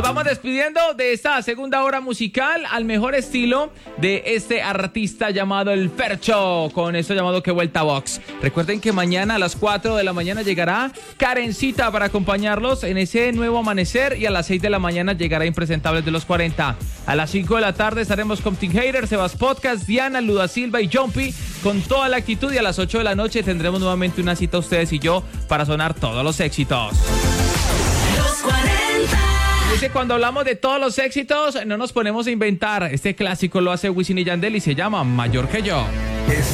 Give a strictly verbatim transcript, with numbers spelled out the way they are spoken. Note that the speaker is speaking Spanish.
Nos vamos despidiendo de esta segunda hora musical al mejor estilo de este artista llamado El Fercho, con esto llamado Que Vuelta Box. Recuerden que mañana a las cuatro de la mañana llegará Karencita para acompañarlos en ese nuevo amanecer, y a las seis de la mañana llegará Impresentables de los cuarenta. A las cinco de la tarde estaremos con Team Hater, Sebas Podcast, Diana, Luda Silva y Jumpy con toda la actitud, y a las ocho de la noche tendremos nuevamente una cita ustedes y yo para sonar todos los éxitos. Los cuarenta. Dice, cuando hablamos de todos los éxitos, no nos ponemos a inventar. Este clásico lo hace Wisin y Yandel y se llama Mayor que Yo.